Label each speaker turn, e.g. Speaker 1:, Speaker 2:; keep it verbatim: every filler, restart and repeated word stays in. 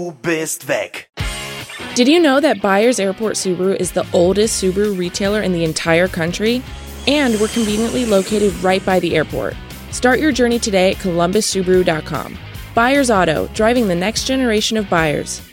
Speaker 1: Du bist weg.
Speaker 2: Did you know that Byers Airport Subaru is the oldest Subaru retailer in the entire country? And we're conveniently located right by the airport. Start your journey today at columbus subaru dot com. Byers Auto, driving the next generation of buyers.